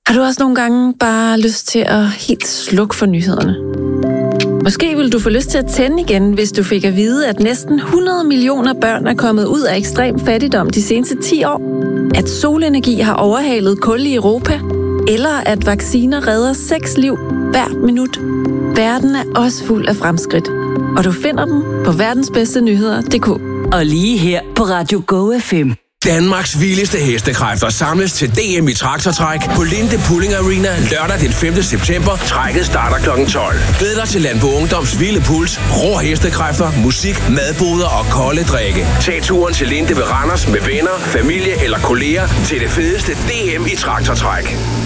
Har du også nogle gange bare lyst til at helt slukke for nyhederne? Måske vil du få lyst til at tænde igen, hvis du fik at vide, at næsten 100 millioner børn er kommet ud af ekstrem fattigdom de seneste 10 år, at solenergi har overhalet kul i Europa, eller at vacciner redder 6 liv hvert minut. Verden er også fuld af fremskridt, og du finder dem på verdensbedstenyheder.dk. Og lige her på Radio Go FM. Danmarks vildeste hestekræfter samles til DM i traktortræk på Linde Pulling Arena lørdag den 5. september. Trækket starter kl. 12. Glæd dig til Landbo Ungdoms vilde puls, rå hestekræfter, musik, madboder og kolde drikke. Tag turen til Linde ved Randers med venner, familie eller kolleger til det fedeste DM i traktortræk.